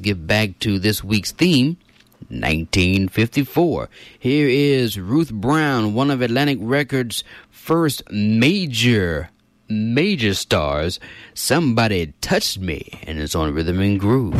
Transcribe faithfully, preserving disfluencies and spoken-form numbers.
get back to this week's theme, nineteen fifty-four. Here is Ruth Brown, one of Atlantic Records' first major, major stars. Somebody Touched Me, and it's on Rhythm and Groove.